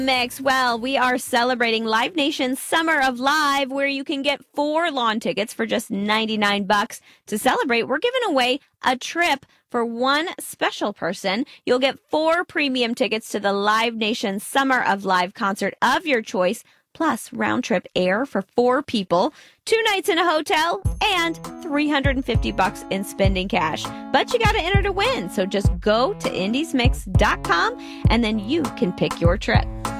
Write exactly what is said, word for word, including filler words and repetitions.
Mix. Well, we are celebrating Live Nation's Summer of Live, where you can get four lawn tickets for just ninety-nine bucks. To celebrate, we're giving away a trip for one special person. You'll get four premium tickets to the Live Nation Summer of Live concert of your choice, plus round-trip air for four people, two nights in a hotel, and three hundred fifty bucks in spending cash. But you got to enter to win, so just go to indies mix dot com, and then you can pick your trip.